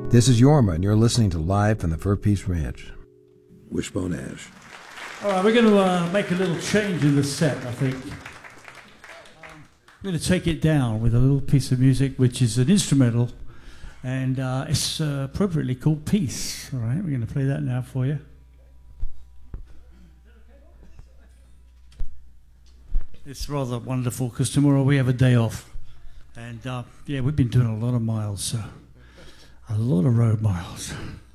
This is Yorma, and you're listening to Live from the Fur Peace Ranch. Wishbone Ash. All right, we're going to make a little change in the set, I think. We're going to take it down with a little piece of music, which is an instrumental, and it's appropriately called Peace. All right, we're going to play that now for you. It's rather wonderful because tomorrow we have a day off. And yeah, we've been doing a lot of miles, so a lot of road miles.